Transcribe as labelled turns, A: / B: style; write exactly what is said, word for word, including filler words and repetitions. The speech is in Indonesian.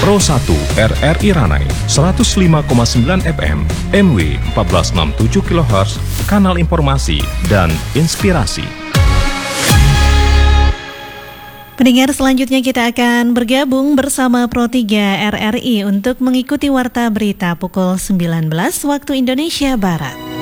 A: Pro satu R R I Ranai seratus lima koma sembilan F M, M W empat belas enam puluh tujuh kilohertz, kanal informasi dan inspirasi.
B: Pendengar, selanjutnya kita akan bergabung bersama Pro tiga R R I untuk mengikuti Warta Berita pukul sembilan belas waktu Indonesia Barat.